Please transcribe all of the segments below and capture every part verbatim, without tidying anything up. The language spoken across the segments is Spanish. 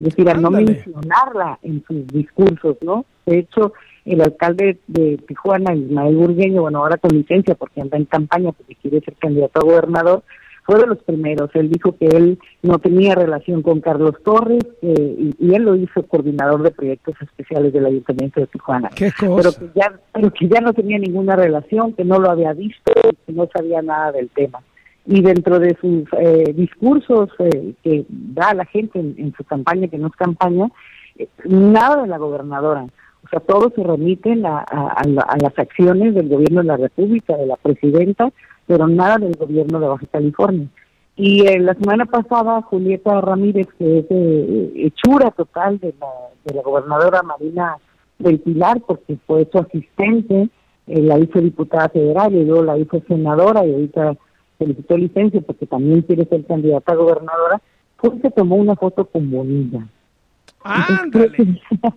es decir, a no Ándale. mencionarla en sus discursos, ¿no? De hecho, el alcalde de Tijuana, Ismael Burgueño, bueno, ahora con licencia porque anda en campaña porque quiere ser candidato a gobernador, fue de los primeros. Él dijo que él no tenía relación con Carlos Torres eh, y, y él lo hizo coordinador de proyectos especiales del Ayuntamiento de Tijuana. ¿Qué cosa? Pero que ya, pero que ya no tenía ninguna relación, que no lo había visto, que no sabía nada del tema. Y dentro de sus eh, discursos eh, que da a la gente en, en su campaña, que no es campaña, eh, nada de la gobernadora. O sea, todos se remiten a, a, a, la, a las acciones del gobierno de la República, de la presidenta, pero nada del gobierno de Baja California. Y eh, la semana pasada, Julieta Ramírez, que es eh, hechura total de la, de la gobernadora Marina del Pilar, porque fue su asistente, eh, la hizo diputada federal y luego la hizo senadora y ahorita solicitó licencia porque también quiere ser candidata a gobernadora, pues se tomó una foto con Bonilla. ¡Ándale!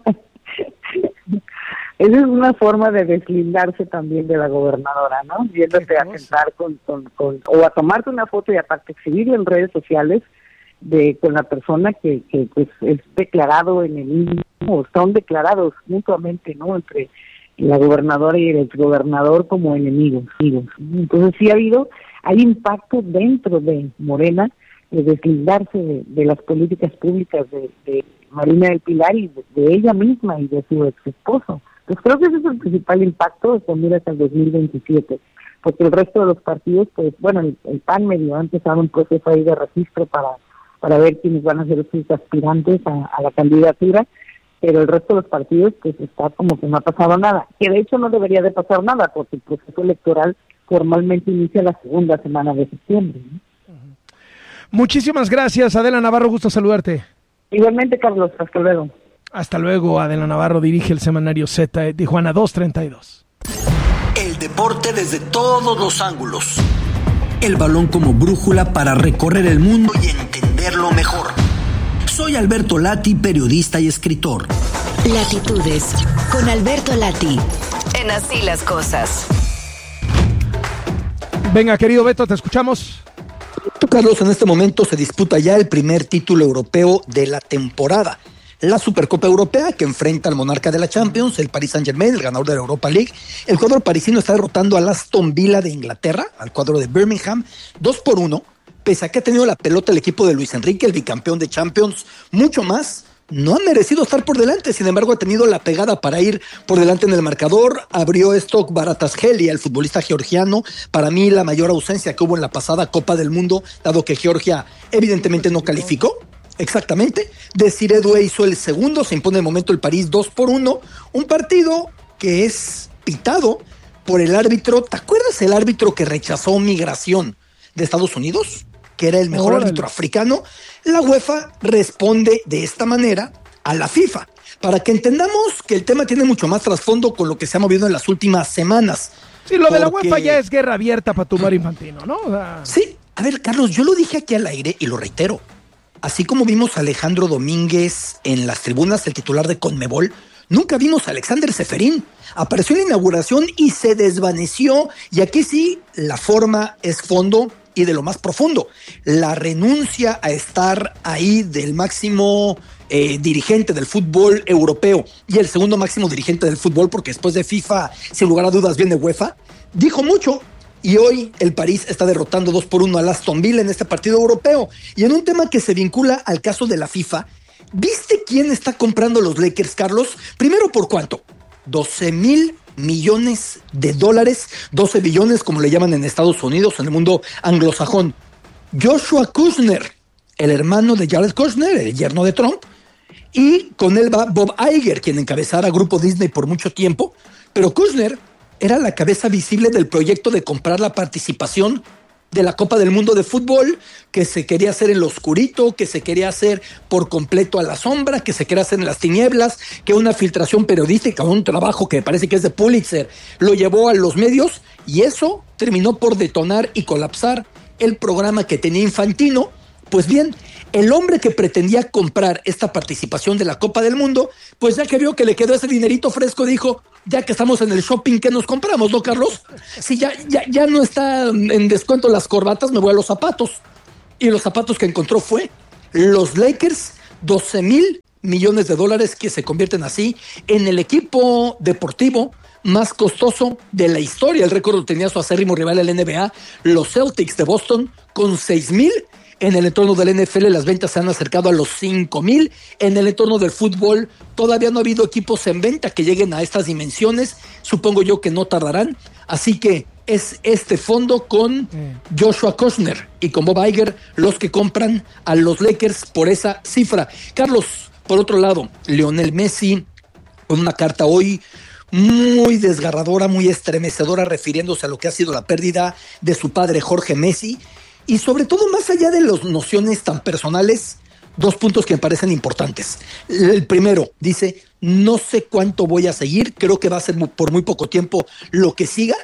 Esa es una forma de deslindarse también de la gobernadora, ¿no? Viéndote a sentar con, con, con, o a tomarte una foto y aparte exhibirla en redes sociales de con la persona que, que pues es declarado en el mismo, o son declarados mutuamente, ¿no? Entre la gobernadora y el exgobernador como enemigos, amigos. Entonces sí ha habido, hay impacto dentro de Morena de deslindarse de, de las políticas públicas de, de Marina del Pilar y de, de ella misma y de su ex esposo. Pues creo que ese es el principal impacto de mira hasta el dos mil veintisiete, porque el resto de los partidos, pues bueno, el, el P A N medio ha empezado un proceso ahí de registro para para ver quiénes van a ser sus aspirantes a, a la candidatura, pero el resto de los partidos pues está como que no ha pasado nada, que de hecho no debería de pasar nada, porque el proceso electoral formalmente inicia la segunda semana de septiembre, ¿no? Muchísimas gracias, Adela Navarro, gusto saludarte. Igualmente, Carlos, hasta luego. Hasta luego, Adela Navarro dirige el semanario Z de Tijuana doscientos treinta y dos. El deporte desde todos los ángulos. El balón como brújula para recorrer el mundo y entenderlo mejor. Soy Alberto Lati, periodista y escritor. Latitudes, con Alberto Lati, en Así las Cosas. Venga, querido Beto, te escuchamos. Carlos, en este momento se disputa ya el primer título europeo de la temporada. La Supercopa Europea, que enfrenta al monarca de la Champions, el Paris Saint-Germain, el ganador de la Europa League. El cuadro parisino está derrotando al Aston Villa de Inglaterra, al cuadro de Birmingham, dos por uno, pese a que ha tenido la pelota el equipo de Luis Enrique, el bicampeón de Champions, mucho más. No ha merecido estar por delante, sin embargo ha tenido la pegada para ir por delante en el marcador. Abrió Stock Baratasgeli, el futbolista georgiano, para mí la mayor ausencia que hubo en la pasada Copa del Mundo, dado que Georgia evidentemente no calificó. Exactamente, Desiree Doué hizo el segundo, se impone de momento el París dos por uno, un partido que es pitado por el árbitro. ¿Te acuerdas el árbitro que rechazó migración de Estados Unidos? Que era el mejor Órale. árbitro africano. La UEFA responde de esta manera a la FIFA, para que entendamos que el tema tiene mucho más trasfondo con lo que se ha movido en las últimas semanas. Sí, lo de la Porque... UEFA ya es guerra abierta para tumbar Infantino, ¿no? O sea... Sí, a ver, Carlos, yo lo dije aquí al aire y lo reitero. Así como vimos a Alejandro Domínguez en las tribunas, el titular de Conmebol, nunca vimos a Alexander Ceferín. Apareció en la inauguración y se desvaneció. Y aquí sí, la forma es fondo y de lo más profundo. La renuncia a estar ahí del máximo eh, dirigente del fútbol europeo y el segundo máximo dirigente del fútbol, porque después de FIFA, sin lugar a dudas, viene UEFA, dijo mucho. Y hoy el París está derrotando dos por uno al Aston Villa en este partido europeo. Y en un tema que se vincula al caso de la FIFA, ¿viste quién está comprando los Lakers, Carlos? Primero, ¿por cuánto? doce mil millones de dólares, doce billones como le llaman en Estados Unidos, en el mundo anglosajón. Joshua Kushner, el hermano de Jared Kushner, el yerno de Trump, y con él va Bob Iger, quien encabezara Grupo Disney por mucho tiempo, pero Kushner era la cabeza visible del proyecto de comprar la participación de la Copa del Mundo de Fútbol, que se quería hacer en lo oscurito, que se quería hacer por completo a la sombra, que se quería hacer en las tinieblas, que una filtración periodística, un trabajo que parece que es de Pulitzer, lo llevó a los medios, y eso terminó por detonar y colapsar el programa que tenía Infantino. Pues bien, el hombre que pretendía comprar esta participación de la Copa del Mundo, pues ya que vio que le quedó ese dinerito fresco, dijo, ya que estamos en el shopping, ¿qué nos compramos, no, Carlos? Si ya, ya, ya no está en descuento las corbatas, me voy a los zapatos. Y los zapatos que encontró fue los Lakers doce mil millones de dólares que se convierten así en el equipo deportivo más costoso de la historia. El récord lo tenía su acérrimo rival, el N B A, los Celtics de Boston, con seis mil. En el entorno del N F L las ventas se han acercado a los cinco mil. En el entorno del fútbol todavía no ha habido equipos en venta que lleguen a estas dimensiones. Supongo yo que no tardarán. Así que es este fondo con Joshua Kushner y con Bob Iger los que compran a los Lakers por esa cifra. Carlos, por otro lado, Lionel Messi con una carta hoy muy desgarradora, muy estremecedora, refiriéndose a lo que ha sido la pérdida de su padre Jorge Messi. Y sobre todo, más allá de las nociones tan personales, dos puntos que me parecen importantes. El primero, dice, no sé cuánto voy a seguir, creo que va a ser por muy poco tiempo lo que siga.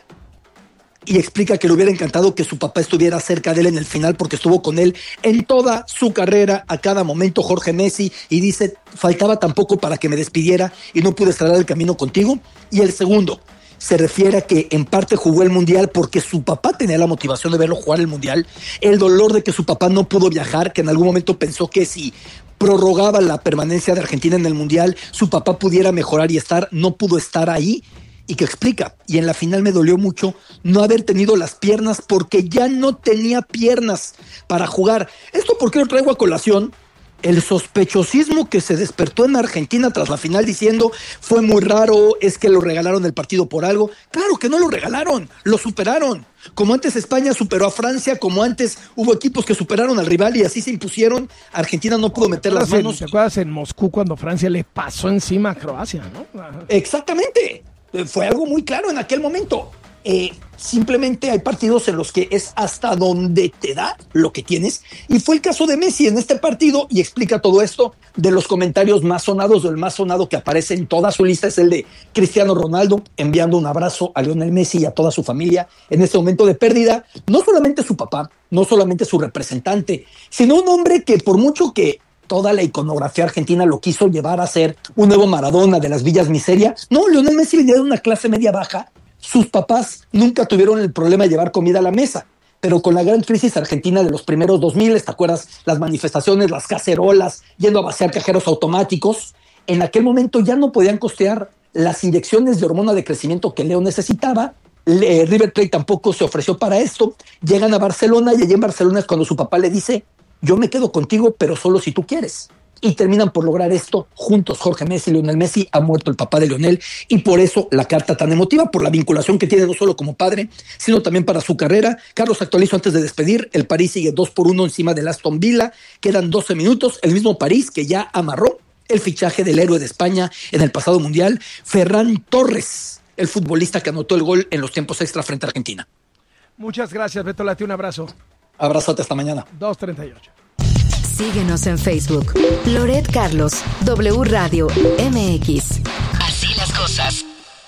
Y explica que le hubiera encantado que su papá estuviera cerca de él en el final porque estuvo con él en toda su carrera, a cada momento, Jorge Messi. Y dice, faltaba tan poco para que me despidiera y no pude estar el camino contigo. Y el segundo, se refiere a que en parte jugó el Mundial porque su papá tenía la motivación de verlo jugar el Mundial, el dolor de que su papá no pudo viajar, que en algún momento pensó que si prorrogaba la permanencia de Argentina en el Mundial, su papá pudiera mejorar y estar, no pudo estar ahí, y que explica, y en la final me dolió mucho no haber tenido las piernas porque ya no tenía piernas para jugar. ¿Esto por qué lo traigo a colación? El sospechosismo que se despertó en Argentina tras la final diciendo fue muy raro, es que lo regalaron el partido por algo. Claro que no lo regalaron, lo superaron. Como antes España superó a Francia, como antes hubo equipos que superaron al rival y así se impusieron, Argentina no pudo meter las manos. ¿Te acuerdas en Moscú cuando Francia le pasó encima a Croacia, no? Exactamente, fue algo muy claro en aquel momento. Eh, simplemente hay partidos en los que es hasta donde te da lo que tienes, y fue el caso de Messi en este partido, y explica todo esto. De los comentarios más sonados, el más sonado que aparece en toda su lista es el de Cristiano Ronaldo enviando un abrazo a Lionel Messi y a toda su familia en este momento de pérdida, no solamente su papá, no solamente su representante, sino un hombre que por mucho que toda la iconografía argentina lo quiso llevar a ser un nuevo Maradona de las villas miseria, no, Lionel Messi venía de una clase media baja. Sus papás nunca tuvieron el problema de llevar comida a la mesa, pero con la gran crisis argentina de los primeros dos mil, ¿te acuerdas? Las manifestaciones, las cacerolas, yendo a vaciar cajeros automáticos, en aquel momento ya no podían costear las inyecciones de hormona de crecimiento que Leo necesitaba. Le, River Plate tampoco se ofreció para esto. Llegan a Barcelona y allí en Barcelona es cuando su papá le dice, yo me quedo contigo, pero solo si tú quieres. Y terminan por lograr esto juntos, Jorge Messi y Lionel Messi. Ha muerto el papá de Lionel y por eso la carta tan emotiva, por la vinculación que tiene no solo como padre, sino también para su carrera. Carlos, actualizo antes de despedir, el París sigue dos por uno encima del Aston Villa, quedan doce minutos, el mismo París que ya amarró el fichaje del héroe de España en el pasado Mundial, Ferran Torres, el futbolista que anotó el gol en los tiempos extra frente a Argentina. Muchas gracias, Beto Lati, un abrazo. Abrazote, hasta mañana. dos treinta y ocho. Síguenos en Facebook. Loret Carlos, W Radio M X. Así las cosas.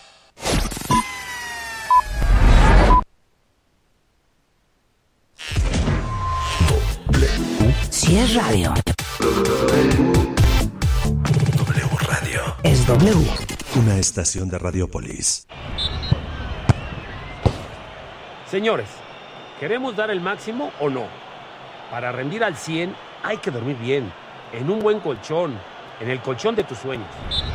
Si es radio. W Radio. Es W. Una estación de Radiopolis. Señores, ¿queremos dar el máximo o no? Para rendir al cien hay que dormir bien, en un buen colchón, en el colchón de tus sueños.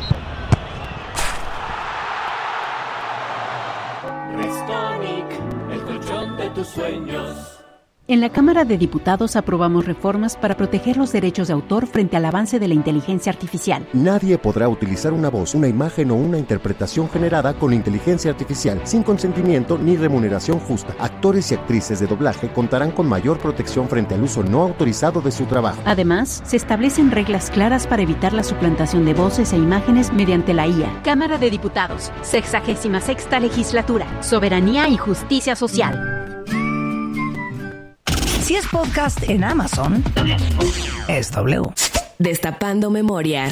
Restonic, el colchón de tus sueños. En la Cámara de Diputados aprobamos reformas para proteger los derechos de autor frente al avance de la inteligencia artificial. Nadie podrá utilizar una voz, una imagen o una interpretación generada con inteligencia artificial sin consentimiento ni remuneración justa. Actores y actrices de doblaje contarán con mayor protección frente al uso no autorizado de su trabajo. Además, se establecen reglas claras para evitar la suplantación de voces e imágenes mediante la I A. Cámara de Diputados, sexagésima sexta legislatura, soberanía y justicia social. Si es podcast en Amazon, es W. Destapando Memorias.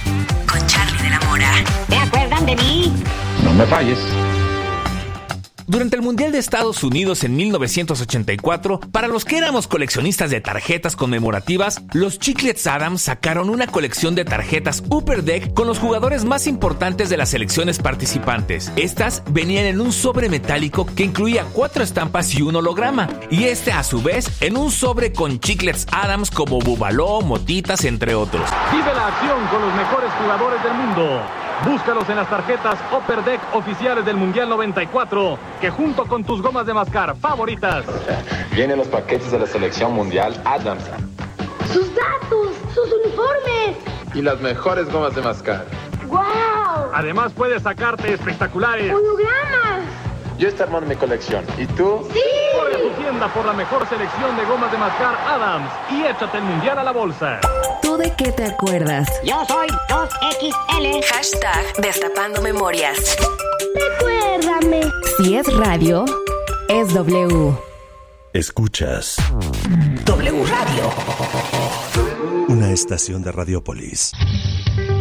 Con Charlie de la Mora. ¿Te acuerdan de mí? No me falles. Durante el Mundial de Estados Unidos en mil novecientos ochenta y cuatro, para los que éramos coleccionistas de tarjetas conmemorativas, los Chiclets Adams sacaron una colección de tarjetas Upper Deck con los jugadores más importantes de las selecciones participantes. Estas venían en un sobre metálico que incluía cuatro estampas y un holograma, y este a su vez en un sobre con Chiclets Adams como Bubaló, Motitas, entre otros. Vive la acción con los mejores jugadores del mundo. Búscalos en las tarjetas Upper Deck oficiales del Mundial noventa y cuatro, que junto con tus gomas de mascar favoritas vienen los paquetes de la selección mundial Adams, sus datos, sus uniformes y las mejores gomas de mascar. ¡Wow! Además puedes sacarte espectaculares hologramas. Yo estoy armando mi colección. ¿Y tú? ¡Sí! Corre a tu tienda por la mejor selección de gomas de mascar Adams y échate el mundial a la bolsa. ¿Tú de qué te acuerdas? Yo soy dos equis ele. Hashtag Destapando Memorias. Recuérdame. Si es radio, es W. Escuchas W Radio. Una estación de Radiopolis.